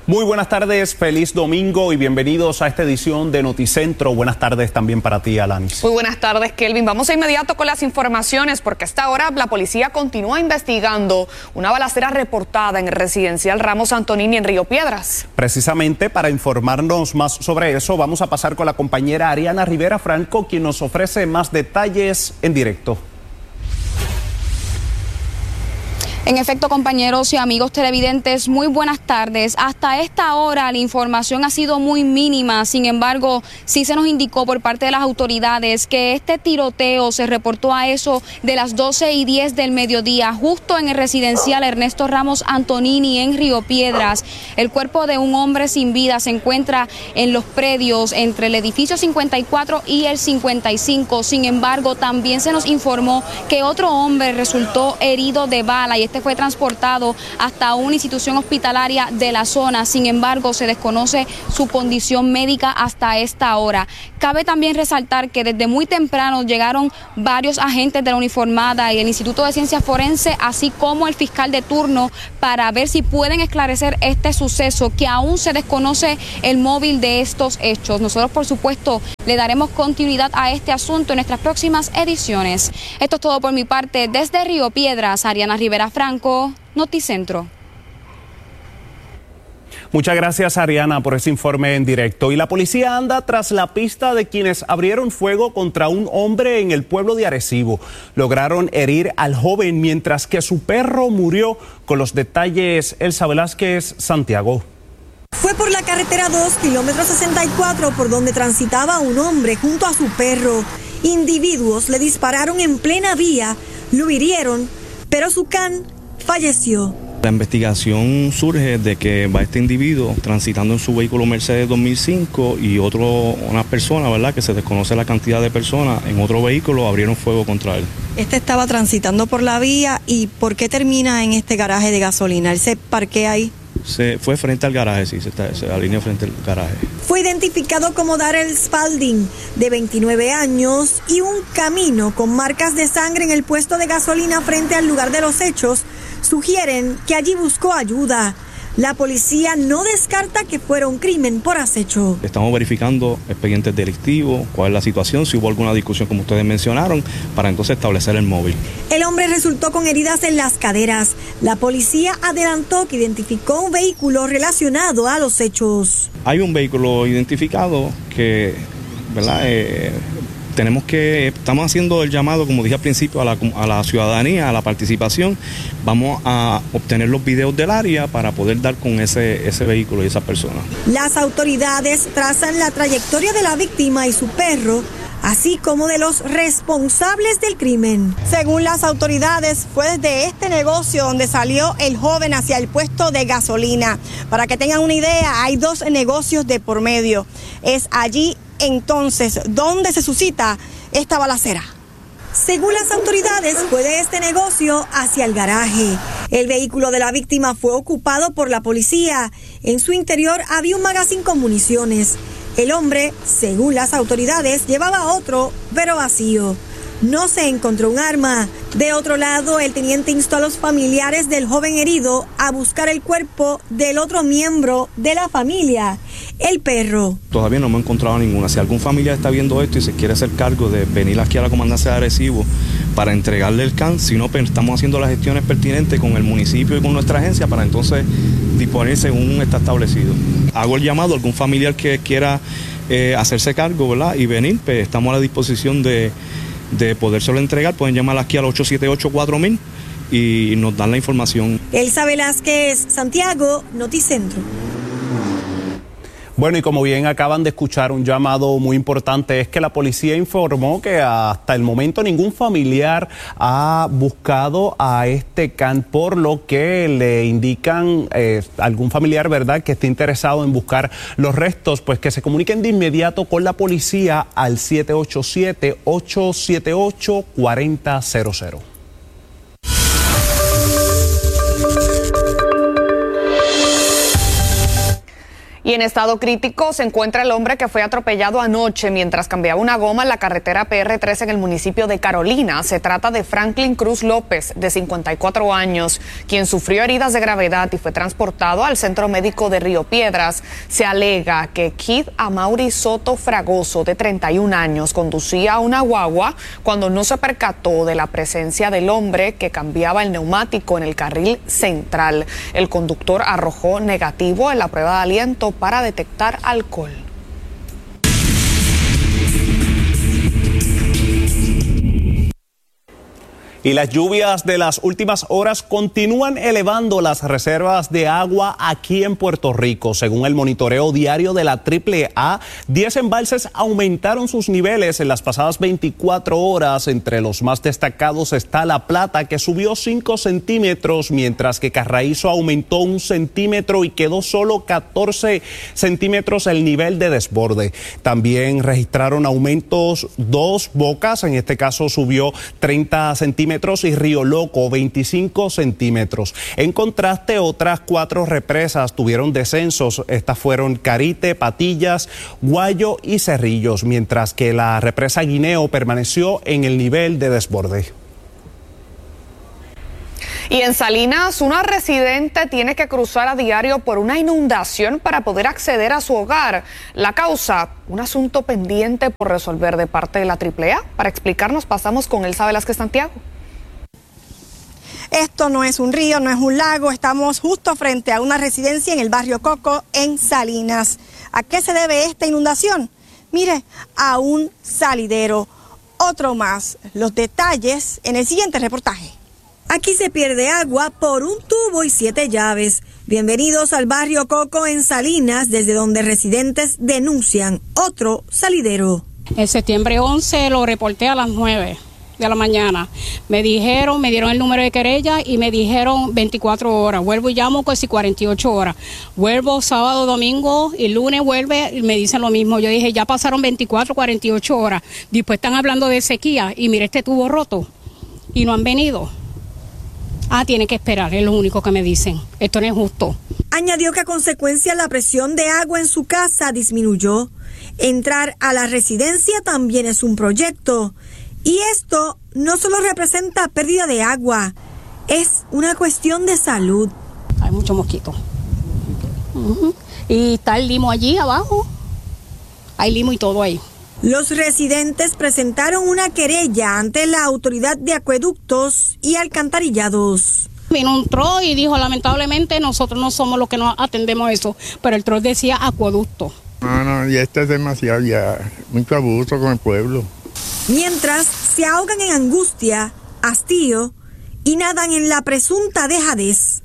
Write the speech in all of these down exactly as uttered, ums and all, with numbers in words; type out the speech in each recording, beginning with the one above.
Muy buenas tardes, feliz domingo y bienvenidos a esta edición de Noticentro. Buenas tardes también para ti, Alanis. Muy buenas tardes, Kelvin. Vamos de inmediato con las informaciones porque a esta hora la policía continúa investigando una balacera reportada en el residencial Ramos Antonini en Río Piedras. Precisamente para informarnos más sobre eso, vamos a pasar con la compañera Ariana Rivera Franco, quien nos ofrece más detalles en directo. En efecto, compañeros y amigos televidentes, muy buenas tardes. Hasta esta hora la información ha sido muy mínima, sin embargo, sí se nos indicó por parte de las autoridades que este tiroteo se reportó a eso de las doce y diez del mediodía, justo en el residencial Ernesto Ramos Antonini en Río Piedras. El cuerpo de un hombre sin vida se encuentra en los predios entre el edificio cincuenta y cuatro y el cincuenta y cinco. Sin embargo, también se nos informó que otro hombre resultó herido de bala y este fue transportado hasta una institución hospitalaria de la zona. Sin embargo, se desconoce su condición médica hasta esta hora. Cabe también resaltar que desde muy temprano llegaron varios agentes de la uniformada y el Instituto de Ciencias Forenses, así como el fiscal de turno, para ver si pueden esclarecer este suceso, que aún se desconoce el móvil de estos hechos. Nosotros, por supuesto, le daremos continuidad a este asunto en nuestras próximas ediciones. Esto es todo por mi parte. Desde Río Piedras, Ariana Rivera Franco, Noticentro. Muchas gracias, Ariana, por ese informe en directo. Y la policía anda tras la pista de quienes abrieron fuego contra un hombre en el pueblo de Arecibo. Lograron herir al joven mientras que su perro murió. Con los detalles, Elsa Velázquez, Santiago. Fue por la carretera dos, kilómetro sesenta y cuatro, por donde transitaba un hombre junto a su perro. Individuos le dispararon en plena vía, lo hirieron, pero su can falleció. La investigación surge de que va este individuo transitando en su vehículo Mercedes dos mil cinco y otro, una persona, ¿verdad?, que se desconoce la cantidad de personas en otro vehículo, abrieron fuego contra él. Este estaba transitando por la vía. ¿Y por qué termina en este garaje de gasolina? ¿Él se parquea ahí? Se fue frente al garaje, sí, se, está, se alineó frente al garaje. Fue identificado como Darrell Spalding, de veintinueve años, y un camino con marcas de sangre en el puesto de gasolina frente al lugar de los hechos sugieren que allí buscó ayuda. La policía no descarta que fuera un crimen por acecho. Estamos verificando expedientes delictivos, cuál es la situación, si hubo alguna discusión como ustedes mencionaron, para entonces establecer el móvil. El hombre resultó con heridas en las caderas. La policía adelantó que identificó un vehículo relacionado a los hechos. Hay un vehículo identificado que, ¿verdad?, eh, tenemos que, estamos haciendo el llamado, como dije al principio, a la, a la ciudadanía, a la participación. Vamos a obtener los videos del área para poder dar con ese, ese vehículo y esa persona. Las autoridades trazan la trayectoria de la víctima y su perro, así como de los responsables del crimen. Según las autoridades, fue desde este negocio donde salió el joven hacia el puesto de gasolina. Para que tengan una idea, hay dos negocios de por medio. Es allí entonces donde se suscita esta balacera. Según las autoridades, fue de este negocio hacia el garaje. El vehículo de la víctima fue ocupado por la policía. En su interior había un magazín con municiones. El hombre, según las autoridades, llevaba otro, pero vacío. No se encontró un arma. De otro lado, el teniente instó a los familiares del joven herido a buscar el cuerpo del otro miembro de la familia, el perro. Todavía no hemos encontrado ninguna. Si algún familiar está viendo esto y se quiere hacer cargo de venir aquí a la comandancia de Arecibo para entregarle el can, si no, estamos haciendo las gestiones pertinentes con el municipio y con nuestra agencia para entonces disponer según está establecido. Hago el llamado a algún familiar que quiera eh, hacerse cargo, ¿verdad?, y venir, pues estamos a la disposición de de podérselo entregar. Pueden llamar aquí al ocho siete ocho, cuatro mil y nos dan la información. Elsa Velázquez, Santiago, Noticentro. Bueno, y como bien acaban de escuchar, un llamado muy importante es que la policía informó que hasta el momento ningún familiar ha buscado a este can, por lo que le indican eh, algún familiar, ¿verdad?, que esté interesado en buscar los restos, pues que se comuniquen de inmediato con la policía al siete ocho siete, ocho siete ocho, cuatro cero cero cero. Y en estado crítico se encuentra el hombre que fue atropellado anoche mientras cambiaba una goma en la carretera P R tres en el municipio de Carolina. Se trata de Franklin Cruz López, de cincuenta y cuatro años, quien sufrió heridas de gravedad y fue transportado al centro médico de Río Piedras. Se alega que Kid Amaury Soto Fragoso, de treinta y un años, conducía una guagua cuando no se percató de la presencia del hombre que cambiaba el neumático en el carril central. El conductor arrojó negativo en la prueba de aliento para detectar alcohol. Y las lluvias de las últimas horas continúan elevando las reservas de agua aquí en Puerto Rico. Según el monitoreo diario de la triple A, diez embalses aumentaron sus niveles en las pasadas veinticuatro horas. Entre los más destacados está La Plata, que subió cinco centímetros, mientras que Carraízo aumentó un centímetro y quedó solo catorce centímetros el nivel de desborde. También registraron aumentos dos Bocas, en este caso subió treinta centímetros, y Río Loco veinticinco centímetros. En contraste, otras cuatro represas tuvieron descensos. Estas fueron Carite, Patillas, Guayo y Cerrillos, mientras que la represa Guineo permaneció en el nivel de desborde. Y en Salinas, una residente tiene que cruzar a diario por una inundación para poder acceder a su hogar. La causa, un asunto pendiente por resolver de parte de la triple A. Para explicarnos, pasamos con Elsa Velázquez Santiago. Esto no es un río, no es un lago, estamos justo frente a una residencia en el barrio Coco, en Salinas. ¿A qué se debe esta inundación? Mire, a un salidero. Otro más. Los detalles en el siguiente reportaje. Aquí se pierde agua por un tubo y siete llaves. Bienvenidos al barrio Coco en Salinas, desde donde residentes denuncian otro salidero. En septiembre once lo reporté a las nueve de la mañana. Me dijeron, me dieron el número de querella y me dijeron veinticuatro horas. Vuelvo y llamo casi cuarenta y ocho horas. Vuelvo sábado, domingo y lunes vuelve y me dicen lo mismo. Yo dije, ya pasaron veinticuatro, cuarenta y ocho horas. Después están hablando de sequía y mire este tubo roto y no han venido. Ah, tiene que esperar, es lo único que me dicen. Esto no es justo. Añadió que a consecuencia la presión de agua en su casa disminuyó. Entrar a la residencia también es un proyecto. Y esto no solo representa pérdida de agua, es una cuestión de salud. Hay mucho mosquito. Uh-huh. Y está el limo allí abajo. Hay limo y todo ahí. Los residentes presentaron una querella ante la Autoridad de Acueductos y Alcantarillados. Vino un tro y dijo, lamentablemente nosotros no somos los que nos atendemos eso, pero el tro decía acueducto. No, no, y esto es demasiado ya, mucho abuso con el pueblo. Mientras se ahogan en angustia, hastío y nadan en la presunta dejadez.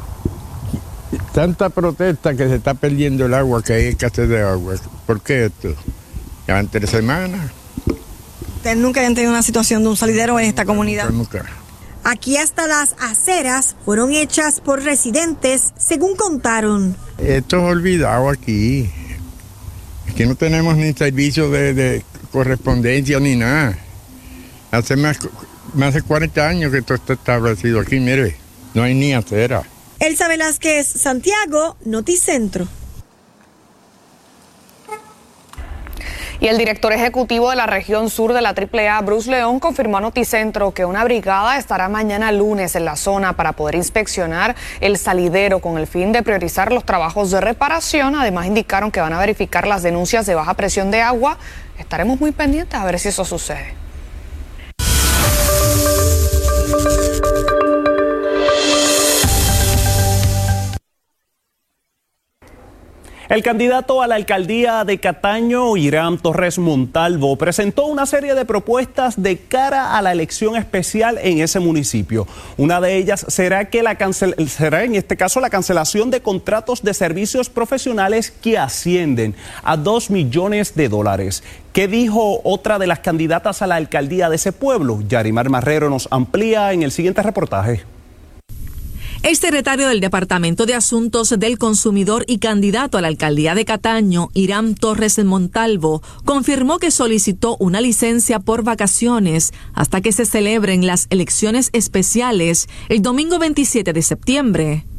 Tanta protesta que se está perdiendo el agua, que hay escasez de agua. ¿Por qué esto? Llevan tres semanas. ¿Ustedes nunca habían tenido una situación de un salidero en esta comunidad? Nunca, nunca. Aquí hasta las aceras fueron hechas por residentes, según contaron. Esto es olvidado aquí. Aquí no tenemos ni servicio de, de correspondencia ni nada. Hace más, más de cuarenta años que esto está establecido aquí, mire, no hay ni acera. Elsa Velázquez Santiago, Noticentro. Y el director ejecutivo de la región sur de la triple A, Bruce León, confirmó a Noticentro que una brigada estará mañana lunes en la zona para poder inspeccionar el salidero con el fin de priorizar los trabajos de reparación. Además, indicaron que van a verificar las denuncias de baja presión de agua. Estaremos muy pendientes a ver si eso sucede. El candidato a la alcaldía de Cataño, Hiram Torres Montalvo, presentó una serie de propuestas de cara a la elección especial en ese municipio. Una de ellas será que la cancel será en este caso la cancelación de contratos de servicios profesionales que ascienden a dos millones de dólares. ¿Qué dijo otra de las candidatas a la alcaldía de ese pueblo? Yarimar Marrero nos amplía en el siguiente reportaje. El secretario del Departamento de Asuntos del Consumidor y candidato a la alcaldía de Cataño, Hiram Torres Montalvo, confirmó que solicitó una licencia por vacaciones hasta que se celebren las elecciones especiales el domingo veintisiete de septiembre.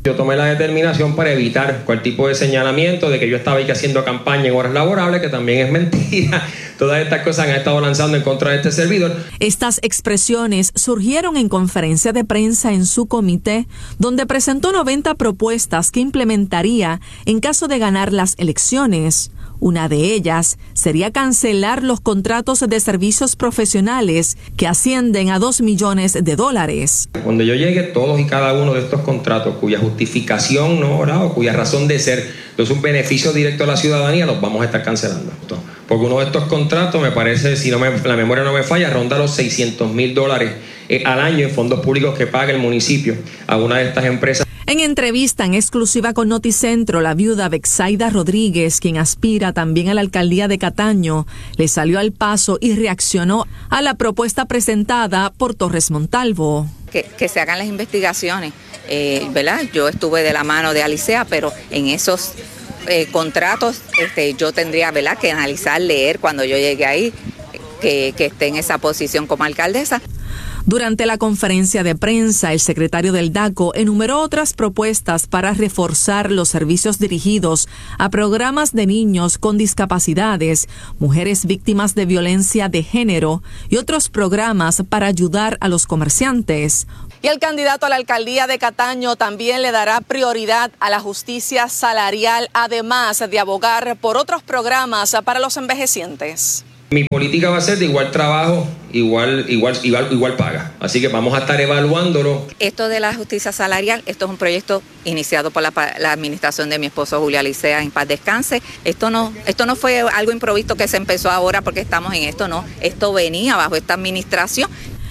Yo tomé la determinación para evitar cualquier tipo de señalamiento de que yo estaba aquí haciendo campaña en horas laborables, que también es mentira. Todas estas cosas han estado lanzando en contra de este servidor. Estas expresiones surgieron en conferencia de prensa en su comité, donde presentó noventa propuestas que implementaría en caso de ganar las elecciones. Una de ellas sería cancelar los contratos de servicios profesionales que ascienden a dos millones de dólares. Cuando yo llegue, todos y cada uno de estos contratos cuya justificación no, ¿verdad? O cuya razón de ser es un beneficio directo a la ciudadanía, los vamos a estar cancelando. Porque uno de estos contratos, me parece, si no me, la memoria no me falla, ronda los seiscientos mil dólares eh, al año en fondos públicos que paga el municipio a una de estas empresas. En entrevista en exclusiva con Noticentro, la viuda Betsaida Rodríguez, quien aspira también a la alcaldía de Cataño, le salió al paso y reaccionó a la propuesta presentada por Torres Montalvo. Que, que se hagan las investigaciones, eh, ¿verdad? Yo estuve de la mano de Alicea, pero en esos eh, contratos este, yo tendría, ¿verdad?, que analizar, leer cuando yo llegue ahí, que, que esté en esa posición como alcaldesa. Durante la conferencia de prensa, el secretario del DACO enumeró otras propuestas para reforzar los servicios dirigidos a programas de niños con discapacidades, mujeres víctimas de violencia de género y otros programas para ayudar a los comerciantes. Y el candidato a la alcaldía de Cataño también le dará prioridad a la justicia salarial, además de abogar por otros programas para los envejecientes. Mi política va a ser de igual trabajo, igual, igual, igual, igual paga. Así que vamos a estar evaluándolo. Esto de la justicia salarial, esto es un proyecto iniciado por la, la administración de mi esposo Julio Alicea, en paz descanse. Esto no, esto no fue algo improvisto que se empezó ahora porque estamos en esto, no. Esto venía bajo esta administración.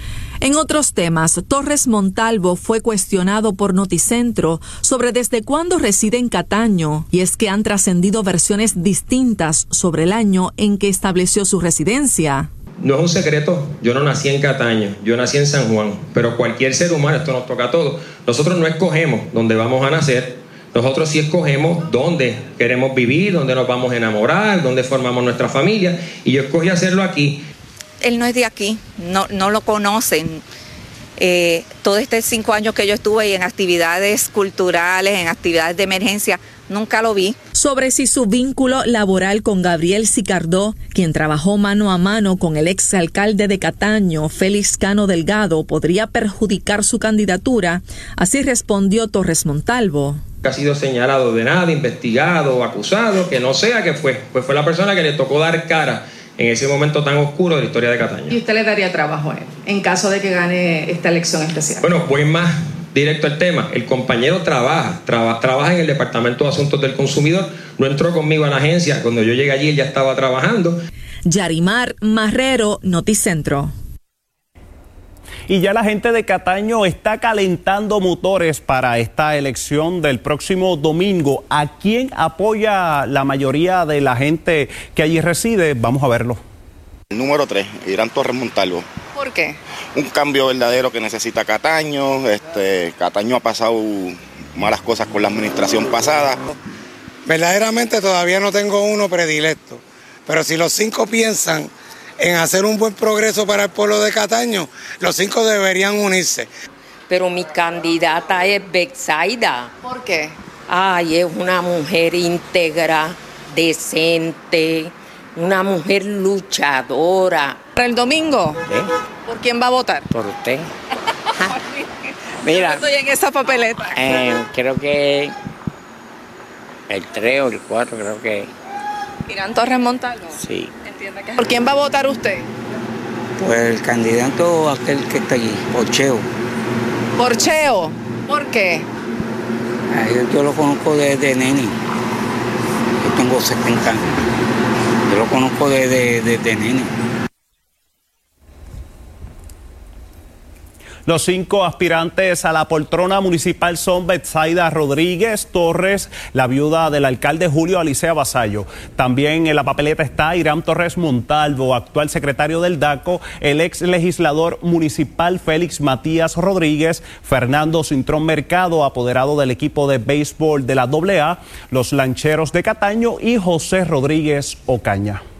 En otros temas, Torres Montalvo fue cuestionado por Noticentro sobre desde cuándo reside en Cataño, y es que han trascendido versiones distintas sobre el año en que estableció su residencia. No es un secreto, yo no nací en Cataño, yo nací en San Juan, pero cualquier ser humano, esto nos toca a todos. Nosotros no escogemos dónde vamos a nacer, nosotros sí escogemos dónde queremos vivir, dónde nos vamos a enamorar, dónde formamos nuestra familia, y yo escogí hacerlo aquí. Él no es de aquí, no, no lo conocen. Eh, todo este cinco años que yo estuve en actividades culturales, en actividades de emergencia, nunca lo vi. Sobre si su vínculo laboral con Gabriel Sicardó, quien trabajó mano a mano con el exalcalde de Cataño, Félix Cano Delgado, podría perjudicar su candidatura, así respondió Torres Montalvo. Ha sido señalado de nada, investigado o acusado, que no sea que fue, pues fue la persona que le tocó dar cara en ese momento tan oscuro de la historia de Cataño. ¿Y usted le daría trabajo a él en caso de que gane esta elección especial? Bueno, voy más directo al tema. El compañero trabaja, traba, trabaja en el Departamento de Asuntos del Consumidor. No entró conmigo a la agencia. Cuando yo llegué allí, él ya estaba trabajando. Yarimar Marrero, Noticentro. Y ya la gente de Cataño está calentando motores para esta elección del próximo domingo. ¿A quién apoya la mayoría de la gente que allí reside? Vamos a verlo. El número tres, Irán Torres Montalvo. ¿Por qué? Un cambio verdadero que necesita Cataño. Este, Cataño ha pasado malas cosas con la administración pasada. Verdaderamente todavía no tengo uno predilecto, pero si los cinco piensan en hacer un buen progreso para el pueblo de Cataño, los cinco deberían unirse. Pero mi candidata es Betsaida. ¿Por qué? Ay, es una mujer íntegra, decente, una mujer luchadora. ¿Para el domingo? ¿Eh? ¿Por quién va a votar? Por usted. Mira, estoy en esa papeleta. Eh, creo que el tres o el cuatro, creo que. ¿Irán Torres Montalvo? Sí. ¿Por quién va a votar usted? Pues el candidato aquel que está allí, Porcheo. ¿Porcheo? ¿Por qué? Yo, yo lo conozco desde nene. Yo tengo setenta años. Yo lo conozco desde de, de, de nene. Los cinco aspirantes a la poltrona municipal son Betsaida Rodríguez Torres, la viuda del alcalde Julio Alicea Vasallo. También en la papeleta está Irán Torres Montalvo, actual secretario del DACO, el ex legislador municipal Félix Matías Rodríguez, Fernando Cintrón Mercado, apoderado del equipo de béisbol de la doble A, los Lancheros de Cataño, y José Rodríguez Ocaña.